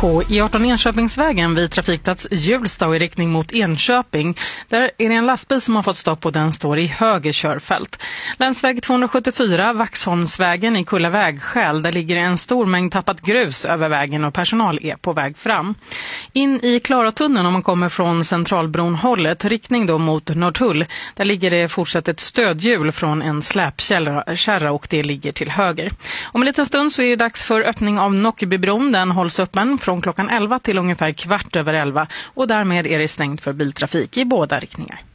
På E18 Enköpingsvägen vid trafikplats Hjulsta och i riktning mot Enköping. Där är det en lastbil som har fått stopp och den står i höger körfält. Länsväg 274, Vaxholmsvägen i Kulla vägskäl. Där ligger en stor mängd tappat grus över vägen och personal är på väg fram. In i Klaratunneln om man kommer från Centralbron hållet, riktning då mot Norrtull. Där ligger det fortsatt ett stödhjul från en släpkärra och det ligger till höger. Om en liten stund så är det dags för öppning av Nockebybron. Den hålls öppen från klockan 11 till ungefär 11:15 och därmed är det stängt för biltrafik i båda riktningar.